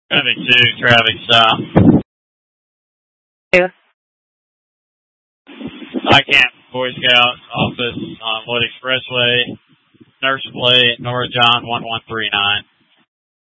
Traffic 2, traffic stop. Yeah. I Camp Boy Scout office on Wood Expressway. Nurse plate, Nora John 1139.